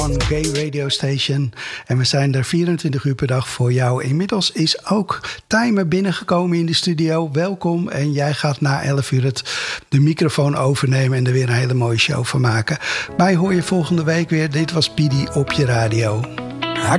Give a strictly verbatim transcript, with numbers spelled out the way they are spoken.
One Gay Radio Station. En we zijn er vierentwintig uur per dag voor jou. Inmiddels is ook Timer binnengekomen in de studio. Welkom. En jij gaat na elf uur het, de microfoon overnemen en er weer een hele mooie show van maken. Mij hoor je volgende week weer. Dit was Pidi op je radio.